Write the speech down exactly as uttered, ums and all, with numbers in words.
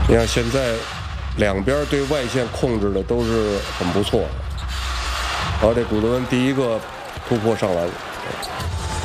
你看现在两边对外线控制的都是很不错的。然后这古德温第一个突破上篮。